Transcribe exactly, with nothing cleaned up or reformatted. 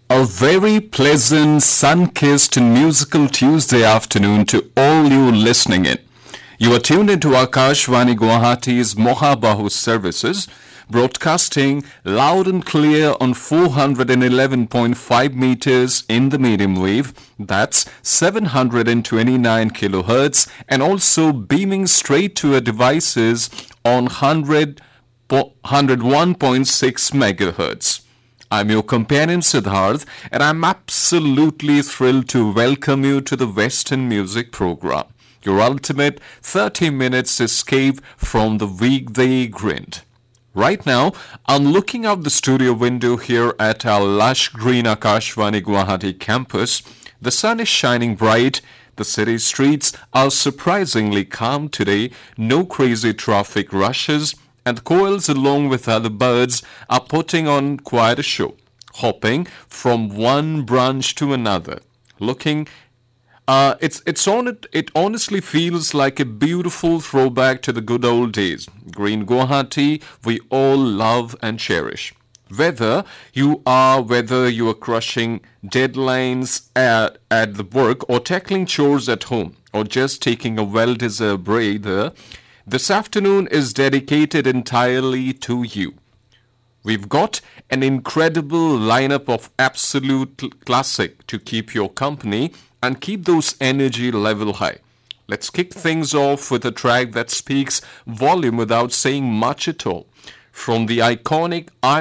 A very pleasant, sun-kissed and musical Tuesday afternoon to all you listening in. You are tuned into Akashvani Guwahati's Mohabahu services, broadcasting loud and clear on four hundred eleven point five meters in the medium wave, that's seven hundred twenty-nine kilohertz, and also beaming straight to your devices on one hundred, one hundred one point six megahertz. I'm your companion Siddharth, and I'm absolutely thrilled to welcome you to the Western Music Program, your ultimate thirty minutes escape from the weekday grind. Right now, I'm looking out the studio window here at our lush green Akashvani Guwahati campus. The sun is shining bright. The city streets are surprisingly calm today. No crazy traffic rushes. And koels, along with other birds, are putting on quite a show, hopping from one branch to another. Looking, uh, it's it's on it. It honestly feels like a beautiful throwback to the good old days. Green Guwahati, we all love and cherish. Whether you are whether you are crushing deadlines at, at the work, or tackling chores at home, or just taking a well-deserved breather, this afternoon is dedicated entirely to you. We've got an incredible lineup of absolute classic to keep your company and keep those energy level high. Let's kick things off with a track that speaks volume without saying much at all. From the iconic